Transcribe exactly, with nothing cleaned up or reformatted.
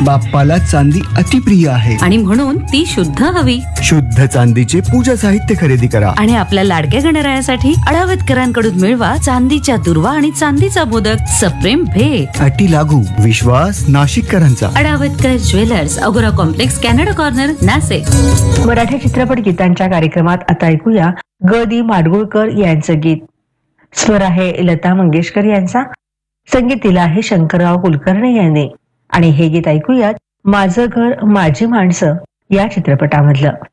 बाप्पाला चांदी अतिप्रिय आहे आणि म्हणून ती शुद्ध हवी. शुद्ध चांदीचे पूजा साहित्य खरेदी करा आणि आपल्या लाडक्या गणरायासाठी अडावतकरांकडून मिळवा चांदीच्या दुर्वा आणि चांदीचा मोदक. सप्रेम भेट. अटी लागू. विश्वास नाशिककरांचा. अडावतकर ज्वेलर्स, अगोरा complex, Canada corner, Nashik. Marathi चित्रपट गीतांच्या कार्यक्रमात आता ऐकूया ग दी माडगुळकर यांचं गीत. स्वर आहे लता मंगेशकर यांचा, संगीत दिलं आहे शंकरराव कुलकर्णी यांनी. आणि हे गीत ऐकूयात माझं घर माझी माणसं या चित्रपटामधलं.